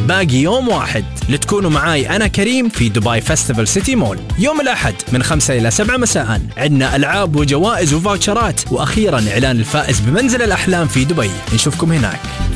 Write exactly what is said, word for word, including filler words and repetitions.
باقي يوم واحد لتكونوا معاي أنا كريم في دبي فيستيفال سيتي مول يوم الأحد من خمسة إلى سبعة مساء. عندنا ألعاب وجوائز وفاوتشرات، وأخيرا إعلان الفائز بمنزل الأحلام في دبي. نشوفكم هناك.